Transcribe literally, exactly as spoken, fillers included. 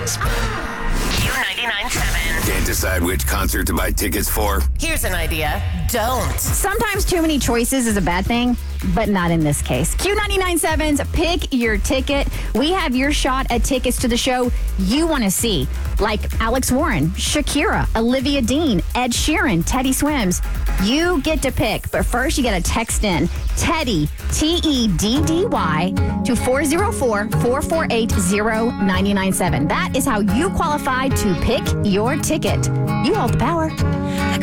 Q ninety-nine seven. Can't decide which concert to buy tickets for? Here's an idea. Don't. Sometimes too many choices is a bad thing, but not in this case. Q ninety-nine seven's Pick Your Ticket. We have your shot at tickets to the show you want to see, like Alex Warren, Shakira, Olivia Dean, Ed Sheeran, Teddy Swims. You get to pick, but first you got to text in Teddy, T E D D Y, to four oh four, four four eight, oh nine nine seven. That is how you qualify to pick your ticket. You hold the power.